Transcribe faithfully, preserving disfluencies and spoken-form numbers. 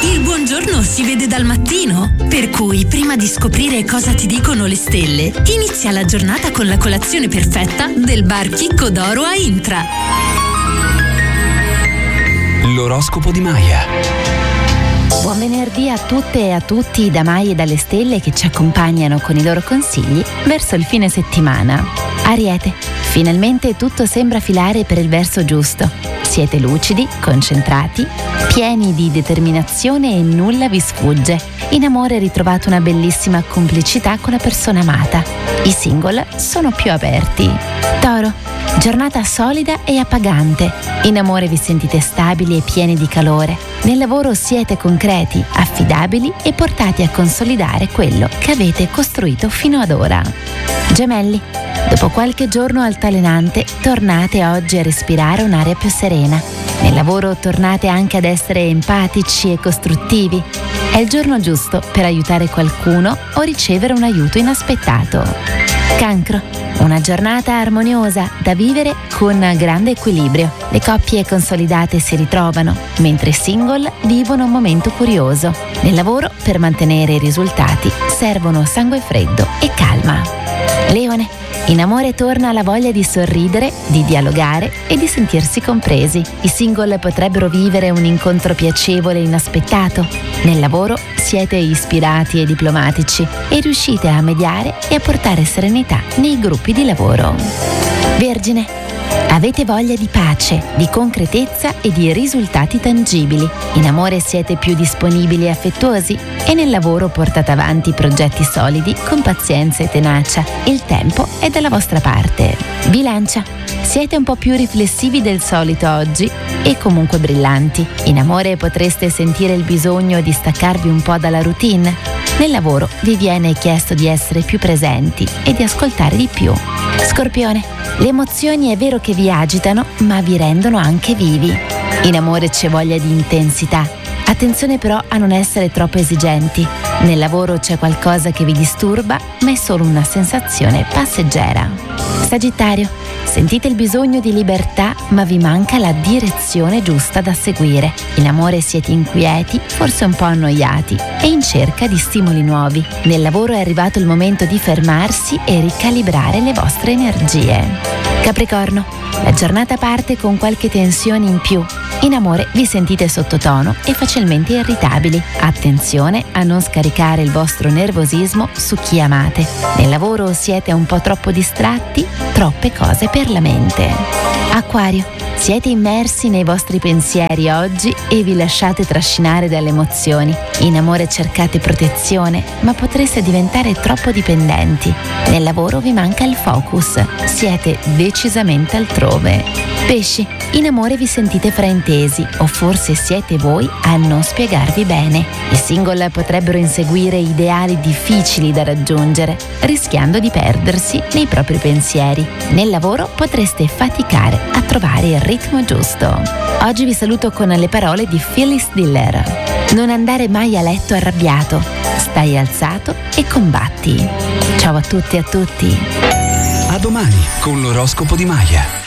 Il buongiorno si vede dal mattino, per cui prima di scoprire cosa ti dicono le stelle, inizia la giornata con la colazione perfetta del bar Chicco d'Oro a Intra. L'oroscopo di Maya. Buon venerdì a tutte e a tutti da Maya e dalle stelle che ci accompagnano con i loro consigli verso il fine settimana. Ariete, finalmente tutto sembra filare per il verso giusto. Siete lucidi, concentrati, pieni di determinazione e nulla vi sfugge. In amore ritrovate una bellissima complicità con la persona amata. I single sono più aperti. Toro, giornata solida e appagante. In amore vi sentite stabili e pieni di calore. Nel lavoro siete concreti, affidabili e portati a consolidare quello che avete costruito fino ad ora. Gemelli, dopo qualche giorno altalenante, tornate oggi a respirare un'aria più serena. Nel lavoro tornate anche ad essere empatici e costruttivi. È il giorno giusto per aiutare qualcuno o ricevere un aiuto inaspettato. Cancro, una giornata armoniosa da vivere con grande equilibrio. Le coppie consolidate si ritrovano, mentre i single vivono un momento curioso. Nel lavoro, per mantenere i risultati, servono sangue freddo e calma. Leone, in amore torna la voglia di sorridere, di dialogare e di sentirsi compresi. I single potrebbero vivere un incontro piacevole e inaspettato. Nel lavoro siete ispirati e diplomatici e riuscite a mediare e a portare serenità nei gruppi di lavoro. Vergine, avete voglia di pace, di concretezza e di risultati tangibili. In amore siete più disponibili e affettuosi e nel lavoro portate avanti progetti solidi con pazienza e tenacia. Il tempo è dalla vostra parte. Bilancia, siete un po' più riflessivi del solito oggi e comunque brillanti. In amore potreste sentire il bisogno di staccarvi un po' dalla routine. Nel lavoro vi viene chiesto di essere più presenti e di ascoltare di più. Scorpione, le emozioni è vero che vi agitano, ma vi rendono anche vivi. In amore c'è voglia di intensità. Attenzione però a non essere troppo esigenti. Nel lavoro c'è qualcosa che vi disturba, ma è solo una sensazione passeggera. Sagittario, sentite il bisogno di libertà, ma vi manca la direzione giusta da seguire. In amore siete inquieti, forse un po' annoiati e in cerca di stimoli nuovi. Nel lavoro è arrivato il momento di fermarsi e ricalibrare le vostre energie. Capricorno, la giornata parte con qualche tensione in più. In amore vi sentite sottotono e facilmente irritabili. Attenzione a non scaricare il vostro nervosismo su chi amate. Nel lavoro siete un po' troppo distratti, troppe cose per la mente. Acquario, siete immersi nei vostri pensieri oggi e vi lasciate trascinare dalle emozioni. In amore cercate protezione, ma potreste diventare troppo dipendenti. Nel lavoro vi manca il focus, siete decisamente altrove. Pesci, in amore vi sentite fraintesi o forse siete voi a non spiegarvi bene. I single potrebbero inseguire ideali difficili da raggiungere, rischiando di perdersi nei propri pensieri. Nel lavoro potreste faticare a trovare il ritmo giusto. Oggi vi saluto con le parole di Phyllis Diller. Non andare mai a letto arrabbiato, stai alzato e combatti. Ciao a tutti e a tutti. A domani con l'oroscopo di Maya.